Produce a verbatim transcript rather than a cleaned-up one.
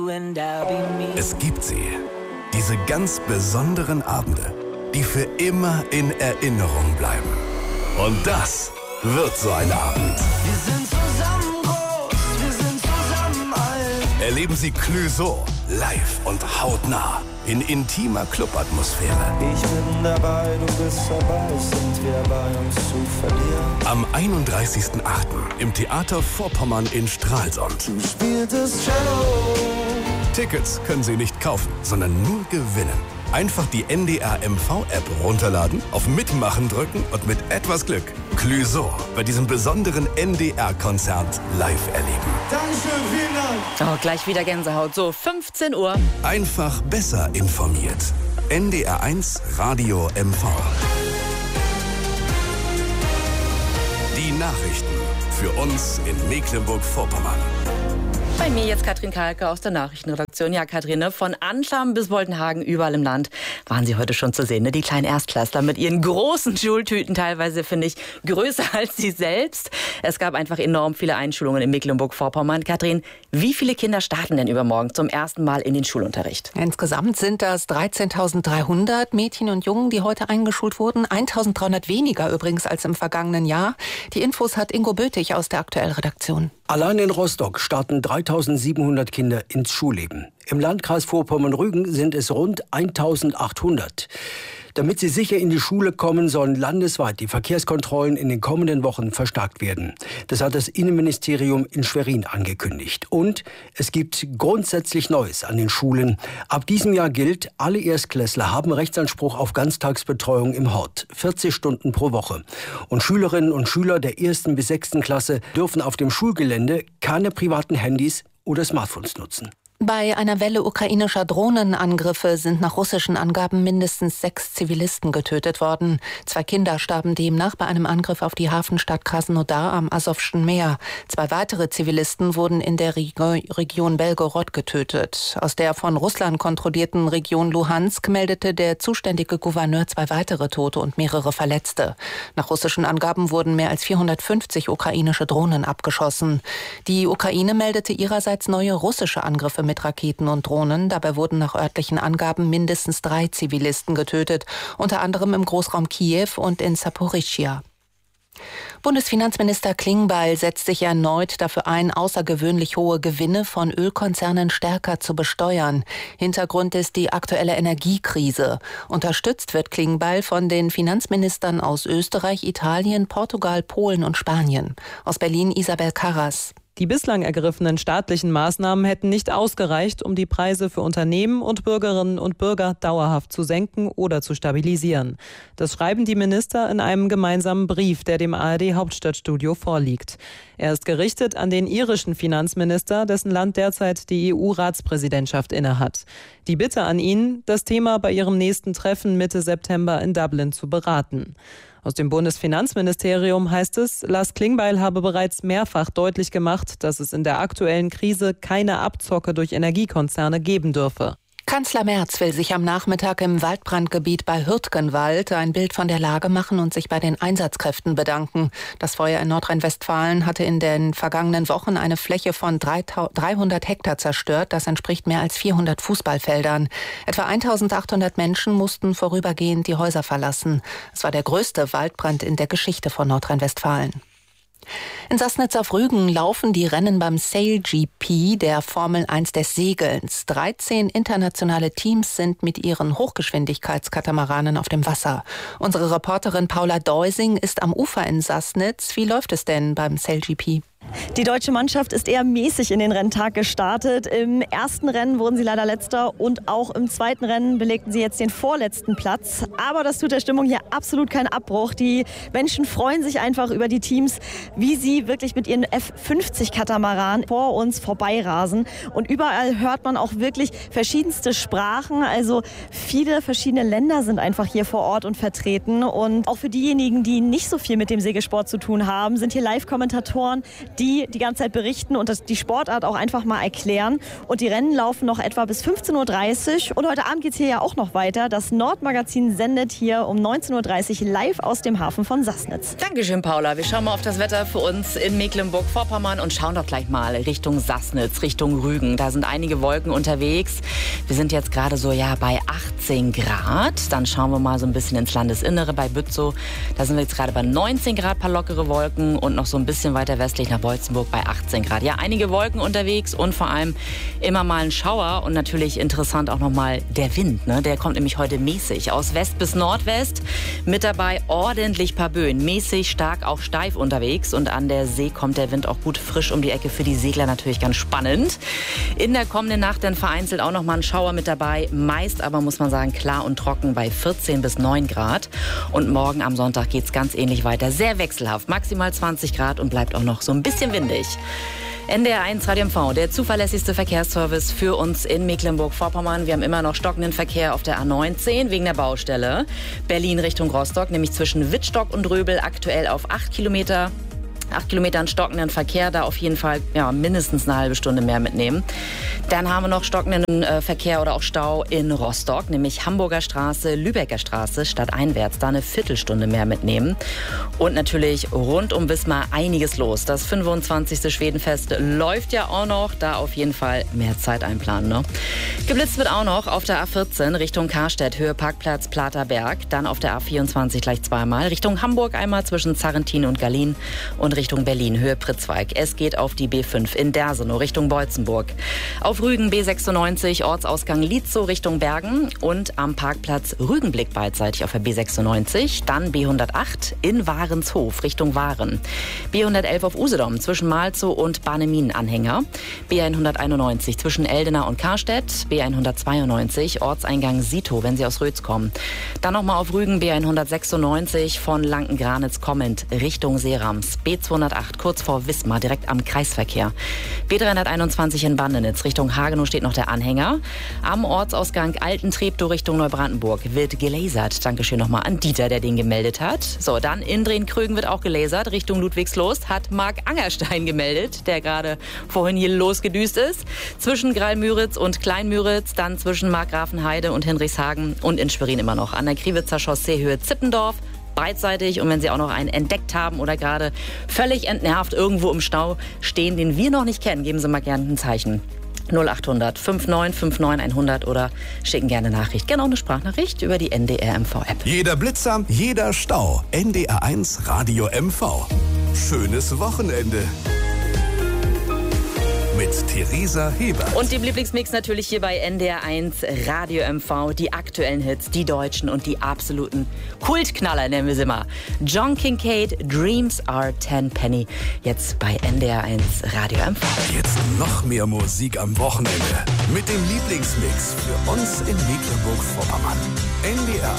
Es gibt sie, diese ganz besonderen Abende, die für immer in Erinnerung bleiben. Und das wird so ein Abend. Wir sind zusammen groß, wir sind zusammen alt. Erleben Sie Clouseau live und hautnah in intimer Clubatmosphäre. Ich bin dabei, du bist dabei, sind wir bei uns zu verlieren. Am einunddreißigsten achten im Theater Vorpommern in Stralsund. Du spieltest Cello. Tickets können Sie nicht kaufen, sondern nur gewinnen. Einfach die N D R M V-App runterladen, auf Mitmachen drücken und mit etwas Glück Clouseau bei diesem besonderen N D R-Konzert live erleben. Dankeschön, vielen Dank. Oh, gleich wieder Gänsehaut. So, fünfzehn Uhr. Einfach besser informiert. N D R eins Radio M V. Die Nachrichten für uns in Mecklenburg-Vorpommern. Bei mir jetzt Katrin Kalke aus der Nachrichtenredaktion. Ja, Katrin, ne? Von Anscham bis Boltenhagen, überall im Land waren sie heute schon zu sehen. Ne? Die kleinen Erstklässler mit ihren großen Schultüten, teilweise, finde ich, größer als sie selbst. Es gab einfach enorm viele Einschulungen in Mecklenburg-Vorpommern. Katrin, wie viele Kinder starten denn übermorgen zum ersten Mal in den Schulunterricht? Insgesamt sind das dreizehntausenddreihundert Mädchen und Jungen, die heute eingeschult wurden. eintausenddreihundert weniger übrigens als im vergangenen Jahr. Die Infos hat Ingo Bötig aus der Aktuellredaktion. Allein in Rostock starten dreitausendsiebenhundert Kinder ins Schulleben. Im Landkreis Vorpommern-Rügen sind es rund eintausendachthundert. Damit sie sicher in die Schule kommen, sollen landesweit die Verkehrskontrollen in den kommenden Wochen verstärkt werden. Das hat das Innenministerium in Schwerin angekündigt. Und es gibt grundsätzlich Neues an den Schulen. Ab diesem Jahr gilt, alle Erstklässler haben Rechtsanspruch auf Ganztagsbetreuung im Hort, vierzig Stunden pro Woche. Und Schülerinnen und Schüler der ersten bis sechsten Klasse dürfen auf dem Schulgelände keine privaten Handys oder Smartphones nutzen. Bei einer Welle ukrainischer Drohnenangriffe sind nach russischen Angaben mindestens sechs Zivilisten getötet worden. Zwei Kinder starben demnach bei einem Angriff auf die Hafenstadt Krasnodar am Asowschen Meer. Zwei weitere Zivilisten wurden in der Region Belgorod getötet. Aus der von Russland kontrollierten Region Luhansk meldete der zuständige Gouverneur zwei weitere Tote und mehrere Verletzte. Nach russischen Angaben wurden mehr als vierhundertfünfzig ukrainische Drohnen abgeschossen. Die Ukraine meldete ihrerseits neue russische Angriffe mit mit Raketen und Drohnen. Dabei wurden nach örtlichen Angaben mindestens drei Zivilisten getötet, unter anderem im Großraum Kiew und in Saporischschja. Bundesfinanzminister Klingbeil setzt sich erneut dafür ein, außergewöhnlich hohe Gewinne von Ölkonzernen stärker zu besteuern. Hintergrund ist die aktuelle Energiekrise. Unterstützt wird Klingbeil von den Finanzministern aus Österreich, Italien, Portugal, Polen und Spanien. Aus Berlin Isabel Karras. Die bislang ergriffenen staatlichen Maßnahmen hätten nicht ausgereicht, um die Preise für Unternehmen und Bürgerinnen und Bürger dauerhaft zu senken oder zu stabilisieren. Das schreiben die Minister in einem gemeinsamen Brief, der dem A R D-Hauptstadtstudio vorliegt. Er ist gerichtet an den irischen Finanzminister, dessen Land derzeit die E U-Ratspräsidentschaft innehat. Die Bitte an ihn, das Thema bei ihrem nächsten Treffen Mitte September in Dublin zu beraten. Aus dem Bundesfinanzministerium heißt es, Lars Klingbeil habe bereits mehrfach deutlich gemacht, dass es in der aktuellen Krise keine Abzocke durch Energiekonzerne geben dürfe. Kanzler Merz will sich am Nachmittag im Waldbrandgebiet bei Hürtgenwald ein Bild von der Lage machen und sich bei den Einsatzkräften bedanken. Das Feuer in Nordrhein-Westfalen hatte in den vergangenen Wochen eine Fläche von dreihundert Hektar zerstört. Das entspricht mehr als vierhundert Fußballfeldern. Etwa eintausendachthundert Menschen mussten vorübergehend die Häuser verlassen. Es war der größte Waldbrand in der Geschichte von Nordrhein-Westfalen. In Sassnitz auf Rügen laufen die Rennen beim Sail G P, der Formel eins des Segelns. dreizehn internationale Teams sind mit ihren Hochgeschwindigkeitskatamaranen auf dem Wasser. Unsere Reporterin Paula Deusing ist am Ufer in Sassnitz. Wie läuft es denn beim Sail G P? Die deutsche Mannschaft ist eher mäßig in den Renntag gestartet. Im ersten Rennen wurden sie leider Letzter und auch im zweiten Rennen belegten sie jetzt den vorletzten Platz. Aber das tut der Stimmung hier absolut keinen Abbruch. Die Menschen freuen sich einfach über die Teams, wie sie wirklich mit ihren F fünfzig Katamaran vor uns vorbeirasen. Und überall hört man auch wirklich verschiedenste Sprachen. Also viele verschiedene Länder sind einfach hier vor Ort und vertreten. Und auch für diejenigen, die nicht so viel mit dem Segelsport zu tun haben, sind hier Live-Kommentatoren, die die ganze Zeit berichten und das, die Sportart auch einfach mal erklären. Und die Rennen laufen noch etwa bis fünfzehn Uhr dreißig. Und heute Abend geht es hier ja auch noch weiter. Das Nordmagazin sendet hier um neunzehn Uhr dreißig live aus dem Hafen von Sassnitz. Dankeschön, Paula. Wir schauen mal auf das Wetter für uns in Mecklenburg-Vorpommern und schauen doch gleich mal Richtung Sassnitz, Richtung Rügen. Da sind einige Wolken unterwegs. Wir sind jetzt gerade so ja bei achtzehn Grad. Dann schauen wir mal so ein bisschen ins Landesinnere bei Bützow. Da sind wir jetzt gerade bei neunzehn Grad, paar lockere Wolken und noch so ein bisschen weiter westlich nach Beutzenburg bei achtzehn Grad. Ja, einige Wolken unterwegs und vor allem immer mal ein Schauer und natürlich interessant auch nochmal der Wind. Ne? Der kommt nämlich heute mäßig aus West bis Nordwest. Mit dabei ordentlich paar Böen. Mäßig, stark, auch steif unterwegs und an der See kommt der Wind auch gut frisch um die Ecke. Für die Segler natürlich ganz spannend. In der kommenden Nacht dann vereinzelt auch noch mal ein Schauer mit dabei. Meist aber, muss man sagen, klar und trocken bei vierzehn bis neun Grad. Und morgen am Sonntag geht es ganz ähnlich weiter. Sehr wechselhaft, maximal zwanzig Grad und bleibt auch noch so ein bisschen windig. N D R eins Radio M V, der zuverlässigste Verkehrsservice für uns in Mecklenburg-Vorpommern. Wir haben immer noch stockenden Verkehr auf der A neunzehn wegen der Baustelle. Berlin Richtung Rostock, nämlich zwischen Wittstock und Röbel aktuell auf acht Kilometer. Acht Kilometern stockenden Verkehr, da auf jeden Fall ja, mindestens eine halbe Stunde mehr mitnehmen. Dann haben wir noch stockenden äh, Verkehr oder auch Stau in Rostock, nämlich Hamburger Straße, Lübecker Straße, stadteinwärts, da eine Viertelstunde mehr mitnehmen. Und natürlich rund um Wismar einiges los. Das fünfundzwanzigste Schwedenfest läuft ja auch noch, da auf jeden Fall mehr Zeit einplanen. Ne? Geblitzt wird auch noch auf der A vierzehn Richtung Karstedt, Höhe Parkplatz Platerberg. Dann auf der A vierundzwanzig gleich zweimal, Richtung Hamburg einmal zwischen Zarrentin und Gallin und Richtung Berlin, Höhe Pritzweig. Es geht auf die B fünf in Dersenow Richtung Beutzenburg. Auf Rügen B sechsundneunzig, Ortsausgang Lietzow Richtung Bergen und am Parkplatz Rügenblick beidseitig auf der B sechsundneunzig. Dann B hundertacht in Warenshof Richtung Waren. B hundertelf auf Usedom zwischen Malzow und Bahneminen-Anhänger. B hunderteinundneunzig zwischen Eldena und Karstedt. B hundertzweiundneunzig Ortseingang Sito, wenn Sie aus Rötz kommen. Dann nochmal auf Rügen B hundertsechsundneunzig von Lankengranitz kommend Richtung Seerams. B zweihundertacht kurz vor Wismar, direkt am Kreisverkehr. B dreihunderteinundzwanzig in Bandenitz Richtung Hagenow steht noch der Anhänger. Am Ortsausgang Altentreptow Richtung Neubrandenburg wird gelasert. Dankeschön nochmal an Dieter, der den gemeldet hat. So, dann in Drehen-Krögen wird auch gelasert. Richtung Ludwigslust hat Marc Angerstein gemeldet, der gerade vorhin hier losgedüst ist. Zwischen Greilmüritz und Kleinmüritz, dann zwischen Markgrafenheide und Hinrichshagen und in Schwerin immer noch an der Kriwitzer Chaussee Höhe Zippendorf. Beidseitig und wenn Sie auch noch einen entdeckt haben oder gerade völlig entnervt irgendwo im Stau stehen, den wir noch nicht kennen, geben Sie mal gerne ein Zeichen. null achthundert neunundfünfzig neunundfünfzig hundert oder schicken gerne eine Nachricht, gerne auch eine Sprachnachricht über die N D R M V-App. Jeder Blitzer, jeder Stau. N D R eins Radio M V. Schönes Wochenende. Mit Theresa Heber. Und dem Lieblingsmix natürlich hier bei N D R eins Radio M V. Die aktuellen Hits, die deutschen und die absoluten Kultknaller, nennen wir sie mal. John Kincade, Dreams Are Ten Penny. Jetzt bei N D R eins Radio M V. Jetzt noch mehr Musik am Wochenende. Mit dem Lieblingsmix für uns in Mecklenburg-Vorpommern. N D R